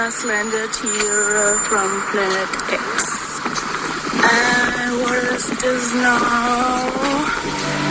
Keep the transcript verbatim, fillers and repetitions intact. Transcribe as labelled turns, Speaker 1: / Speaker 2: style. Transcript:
Speaker 1: landed here from Planet X. And what is this now?